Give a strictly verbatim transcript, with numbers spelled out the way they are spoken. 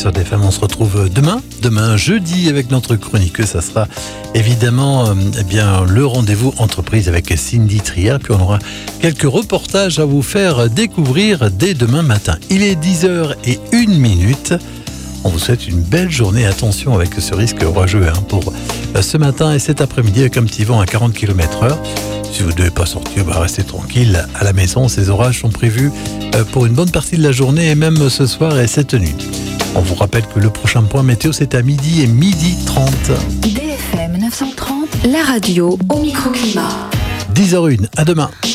sur D F M. On se retrouve demain, demain jeudi avec notre chroniqueuse. Ça sera évidemment euh, eh bien, le rendez-vous entreprise avec Cindy Trier. Puis on aura quelques reportages à vous faire découvrir dès demain matin. Il est dix heures et une minute. On vous souhaite une belle journée. Attention avec ce risque orageux hein, pour ce matin et cet après-midi avec un petit vent à quarante kilomètres heure. Si vous ne devez pas sortir, bah restez tranquille à la maison. Ces orages sont prévus pour une bonne partie de la journée et même ce soir et cette nuit. On vous rappelle que le prochain point météo, c'est à midi et midi trente. D F M neuf cent trente, la radio au microclimat. dix heures une, à demain.